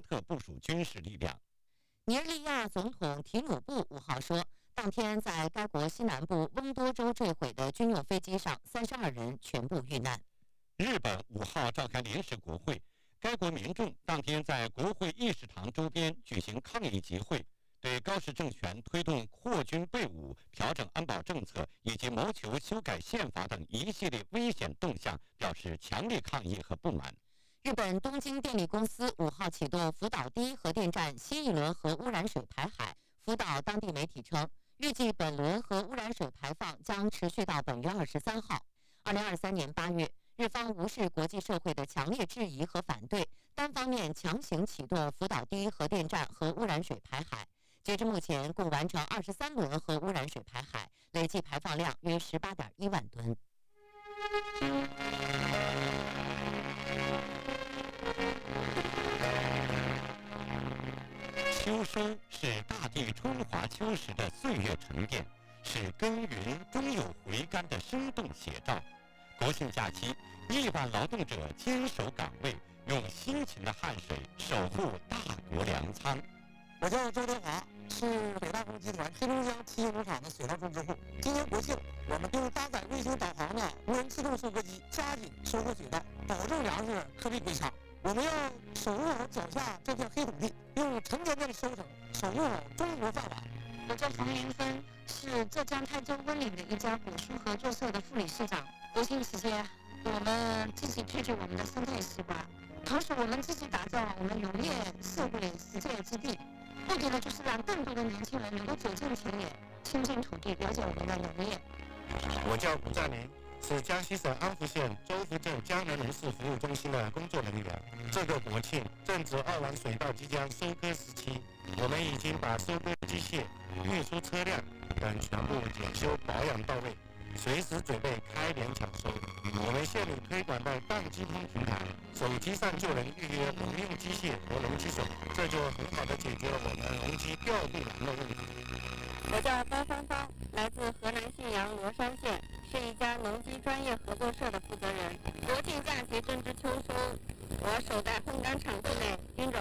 特部署军事力量。 尼日利亚总统提努布5号说，当天在该国西南部翁多州坠毁的军用飞机上，32人全部遇难。 日本5号召开临时国会，该国民众当天在国会议事堂周边举行抗议集会，对高市政权推动扩军备武、调整安保政策以及谋求修改宪法等一系列危险动向表示强烈抗议和不满。 日本东京电力公司5号启动福岛第一核电站新一轮核污染水排海。福岛当地媒体称，预计本轮核污染水排放将持续到本月23号。2023年8月，日方无视国际社会的强烈质疑和反对，单方面强行启动福岛第一核电站核污染水排海。截至目前，共完成23轮核污染水排海，累计排放量约18.1万吨。 秋收是大地春华秋实的岁月沉淀，是耕耘终有回甘的生动写照。国庆假期，亿万劳动者坚守岗位，用辛勤的汗水守护大国粮仓。 我叫周德华，是北大工集团黑龙江汽车农场的水稻种植户。今年国庆，我们用搭载卫星导航的无人自动收割机加紧收割水稻，保证粮食颗粒归仓。我们要守护好脚下这片黑土地，用沉甸甸的收成守护好中国饭碗。 我叫冯云芬，是浙江泰州温岭的一家果蔬合作社的副理事长。国庆期间，我们自己推举我们的生态丝瓜，同时我们自己打造我们农业社会实践基地，目的呢就是让更多的年轻人能够走进田野，亲近土地，了解我们的农业。 我叫吴占林，是江西省安福县周福镇江南人事服务中心的工作人员。这个国庆正值二兰水稻即将收割时期，我们已经把收割机械、运输车辆等全部检修保养到位，随时准备开镰抢收。我们县里推广的办机通平台，手机上就能预约农用机械和农机手，这就很好的解决了我们农机调度难的问题。 我叫高芳芳，来自河南信阳罗山县，是一家农机专业合作社的负责人。国庆假期正值秋收，我守在烘干厂子内，盯着